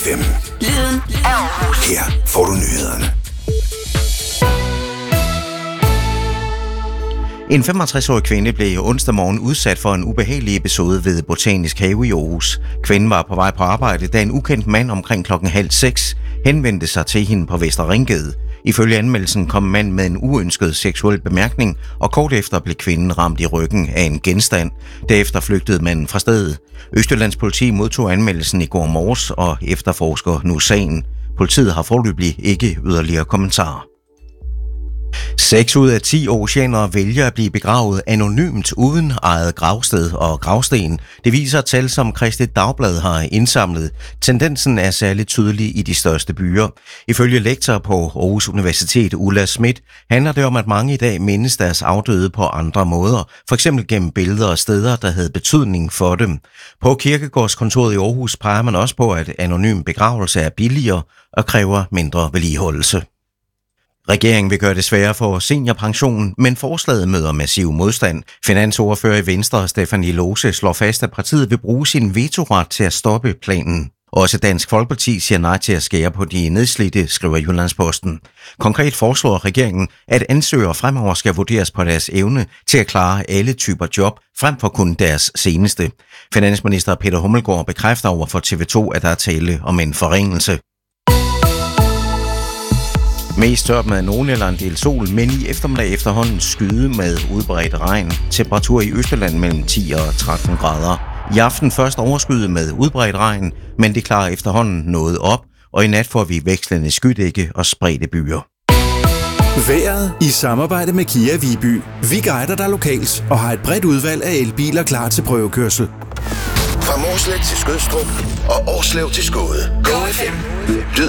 FM. Lyden af Aarhus. Her får du nyhederne. En 65-årig kvinde blev onsdag morgen udsat for en ubehagelig episode ved Botanisk Have i Aarhus. Kvinden var på vej på arbejde, da en ukendt mand omkring 5:30 henvendte sig til hende på Vester Ringgade. Ifølge anmeldelsen kom manden med en uønsket seksuel bemærkning, og kort efter blev kvinden ramt i ryggen af en genstand. Derefter flygtede manden fra stedet. Østjyllands politi modtog anmeldelsen i går morges og efterforsker nu sagen. Politiet har foreløbig ikke yderligere kommentarer. 6 ud af 10 aarhusianere vælger at blive begravet anonymt uden eget gravsted og gravsten. Det viser tal, som Kristeligt Dagblad har indsamlet. Tendensen er særligt tydelig i de største byer. Ifølge lektor på Aarhus Universitet, Ulla Schmidt, handler det om, at mange i dag mindes deres afdøde på andre måder, f.eks. gennem billeder og steder, der havde betydning for dem. På Kirkegårdskontoret i Aarhus peger man også på, at anonym begravelse er billigere og kræver mindre vedligeholdelse. Regeringen vil gøre det sværere for seniorpensionen, men forslaget møder massiv modstand. Finansordfører i Venstre, Stefanie Lose, slår fast, at partiet vil bruge sin vetoret til at stoppe planen. Også Dansk Folkeparti siger nej til at skære på de nedslidte, skriver Jyllandsposten. Konkret foreslår regeringen, at ansøgere fremover skal vurderes på deres evne til at klare alle typer job, frem for kun deres seneste. Finansminister Peter Hummelgaard bekræfter over for TV2, at der er tale om en forringelse. Mest tørt med nogen eller en del sol, men i eftermiddag efterhånden skyde med udbredt regn. Temperatur i Østjylland mellem 10 og 13 grader. I aften først overskyet med udbredt regn, men det klarer efterhånden noget op, og i nat får vi vekslende skydække og spredte byer. Vejret i samarbejde med Kia Viby. Vi guider dig lokalt og har et bredt udvalg af elbiler klar til prøvekørsel. Fra Mårslet til Skødstrup og Årslev til Skåde. Go FM.